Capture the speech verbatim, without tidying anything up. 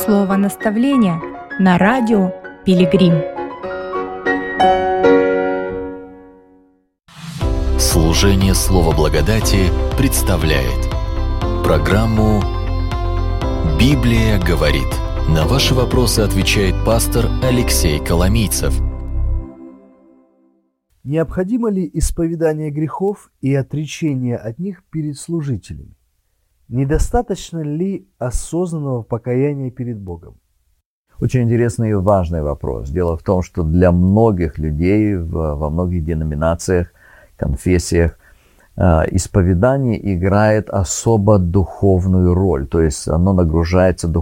Слово наставления на радио Пилигрим. Служение Слова Благодати представляет программу «Библия говорит». На ваши вопросы отвечает пастор Алексей Коломийцев. Необходимо ли исповедание грехов и отречение от них перед служителями? Недостаточно ли осознанного покаяния перед Богом? Очень интересный и важный вопрос. Дело в том, что для многих людей в, во многих деноминациях, конфессиях э, исповедание играет особо духовную роль, то есть оно нагружается духовной